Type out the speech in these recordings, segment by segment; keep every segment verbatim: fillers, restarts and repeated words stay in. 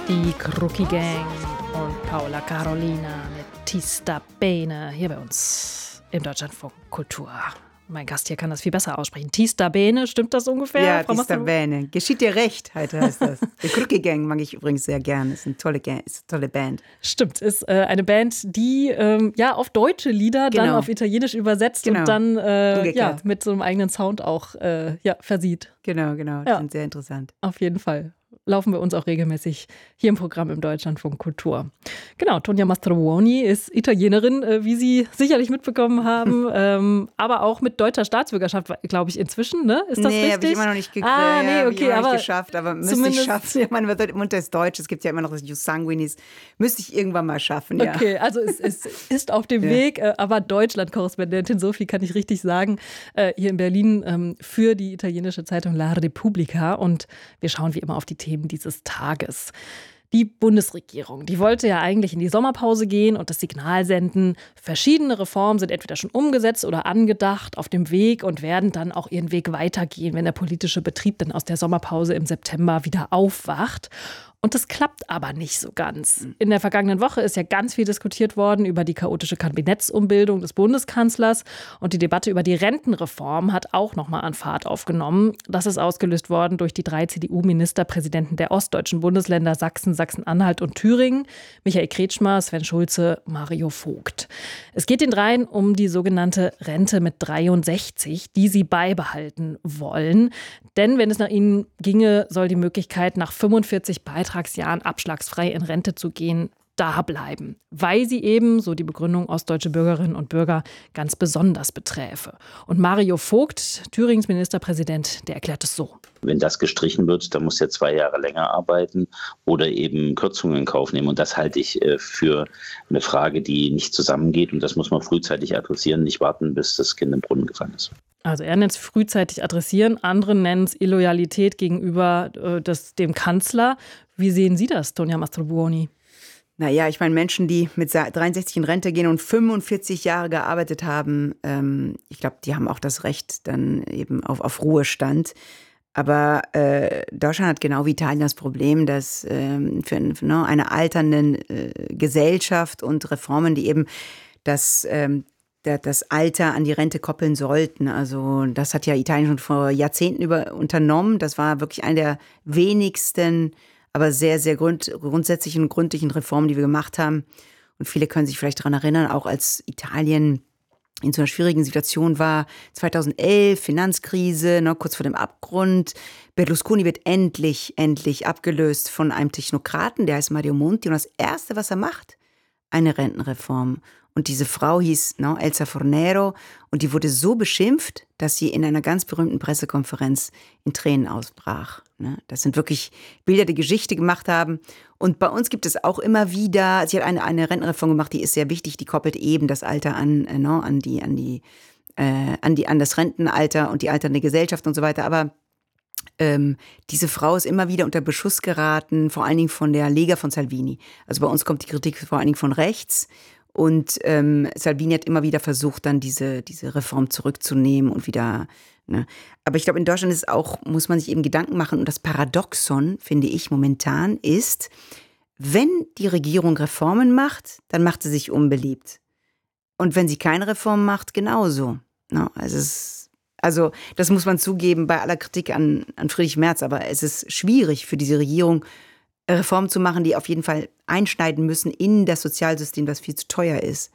Die Crookie Gang und Paola Carolina mit Tista Bene hier bei uns im Deutschlandfunk Kultur. Mein Gast hier kann das viel besser aussprechen. Tista Bene, stimmt das ungefähr? Ja, Frau Tista Bene. Geschieht dir recht, heute heißt das. Die Crookie Gang mag ich übrigens sehr gern. Ist eine tolle Gang, ist eine tolle Band. Stimmt, ist äh, eine Band, die ähm, ja auf deutsche Lieder genau. dann auf Italienisch übersetzt genau. und dann äh, ja, mit so einem eigenen Sound auch äh, ja, versieht. Genau, genau. Die ja. sind sehr interessant. Auf jeden Fall. Laufen wir uns auch regelmäßig hier im Programm im Deutschlandfunk Kultur. Genau, Tonia Mastrobuoni ist Italienerin, äh, wie Sie sicherlich mitbekommen haben, ähm, aber auch mit deutscher Staatsbürgerschaft, glaube ich, inzwischen, ne? Ist das nee, richtig? Nee, habe ich immer noch nicht gekriegt. Ah, nee, okay, ich aber nicht geschafft, aber müsste ich schaffen. Ja, man wird heute immer das Deutsch, es gibt ja immer noch das Jus Sanguinis. Müsste ich irgendwann mal schaffen, ja. Okay, also es, es ist auf dem ja. Weg, äh, aber Deutschland-Korrespondentin, so viel kann ich richtig sagen, äh, hier in Berlin ähm, für die italienische Zeitung La Repubblica, und wir schauen wie immer auf die Themen dieses Tages. Die Bundesregierung, die wollte ja eigentlich in die Sommerpause gehen und das Signal senden. Verschiedene Reformen sind entweder schon umgesetzt oder angedacht, auf dem Weg und werden dann auch ihren Weg weitergehen, wenn der politische Betrieb dann aus der Sommerpause im September wieder aufwacht. Und das klappt aber nicht so ganz. In der vergangenen Woche ist ja ganz viel diskutiert worden über die chaotische Kabinettsumbildung des Bundeskanzlers. Und die Debatte über die Rentenreform hat auch nochmal an Fahrt aufgenommen. Das ist ausgelöst worden durch die drei C D U-Ministerpräsidenten der ostdeutschen Bundesländer Sachsen, Sachsen-Anhalt und Thüringen. Michael Kretschmer, Sven Schulze, Mario Vogt. Es geht den dreien um die sogenannte Rente mit dreiundsechzig, die sie beibehalten wollen. Denn wenn es nach ihnen ginge, soll die Möglichkeit, nach fünfundvierzig Beitragsjahren abschlagsfrei in Rente zu gehen, da bleiben. Weil sie eben, so die Begründung, ostdeutsche Bürgerinnen und Bürger ganz besonders beträfe. Und Mario Vogt, Thürings Ministerpräsident, der erklärt es so. Wenn das gestrichen wird, dann muss er zwei Jahre länger arbeiten oder eben Kürzungen in Kauf nehmen. Und das halte ich für eine Frage, die nicht zusammengeht. Und das muss man frühzeitig adressieren, nicht warten, bis das Kind im Brunnen gefallen ist. Also er nennt es frühzeitig adressieren, andere nennen es Illoyalität gegenüber äh, des, dem Kanzler. Wie sehen Sie das, Tonia Mastrobuoni? Naja, ich meine, Menschen, die mit dreiundsechzig in Rente gehen und fünfundvierzig Jahre gearbeitet haben, ähm, ich glaube, die haben auch das Recht dann eben auf, auf Ruhestand. Aber äh, Deutschland hat genau wie Italien das Problem, dass ähm, für, für ne, eine alternde äh, Gesellschaft und Reformen, die eben das ähm, das Alter an die Rente koppeln sollten. Also das hat ja Italien schon vor Jahrzehnten über unternommen. Das war wirklich eine der wenigsten, aber sehr, sehr grund, grundsätzlichen und gründlichen Reformen, die wir gemacht haben. Und viele können sich vielleicht daran erinnern, auch als Italien in so einer schwierigen Situation war, zweitausendelf, Finanzkrise, ne, kurz vor dem Abgrund. Berlusconi wird endlich, endlich abgelöst von einem Technokraten, der heißt Mario Monti. Und das Erste, was er macht, eine Rentenreform. Und diese Frau hieß no, Elsa Fornero und die wurde so beschimpft, dass sie in einer ganz berühmten Pressekonferenz in Tränen ausbrach. Ne? Das sind wirklich Bilder, die Geschichte gemacht haben. Und bei uns gibt es auch immer wieder, sie hat eine, eine Rentenreform gemacht, die ist sehr wichtig, die koppelt eben das Alter an, äh, no, an, die, an, die, äh, an, die, an das Rentenalter und die alternde Gesellschaft und so weiter. Aber Ähm, diese Frau ist immer wieder unter Beschuss geraten, vor allen Dingen von der Lega von Salvini. Also bei uns kommt die Kritik vor allen Dingen von rechts. Und ähm, Salvini hat immer wieder versucht, dann diese, diese Reform zurückzunehmen und wieder. Ne. Aber ich glaube, in Deutschland ist auch, muss man sich eben Gedanken machen. Und das Paradoxon, finde ich, momentan ist, wenn die Regierung Reformen macht, dann macht sie sich unbeliebt. Und wenn sie keine Reform macht, genauso. Ne. Also, es, also das muss man zugeben bei aller Kritik an, an Friedrich Merz. Aber es ist schwierig für diese Regierung, Reformen zu machen, die auf jeden Fall einschneiden müssen in das Sozialsystem, das viel zu teuer ist.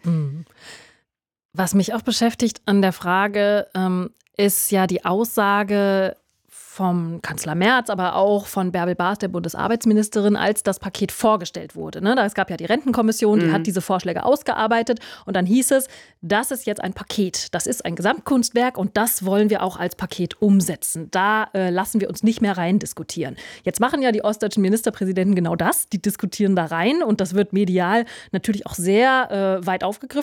Was mich auch beschäftigt an der Frage, ähm, ist ja die Aussage vom Kanzler Merz, aber auch von Bärbel Baas, der Bundesarbeitsministerin, als das Paket vorgestellt wurde. Ne? Es gab ja die Rentenkommission, die mhm. hat diese Vorschläge ausgearbeitet und dann hieß es, das ist jetzt ein Paket, das ist ein Gesamtkunstwerk und das wollen wir auch als Paket umsetzen. Da äh, lassen wir uns nicht mehr rein diskutieren. Jetzt machen ja die ostdeutschen Ministerpräsidenten genau das, die diskutieren da rein und das wird medial natürlich auch sehr äh, weit aufgegriffen.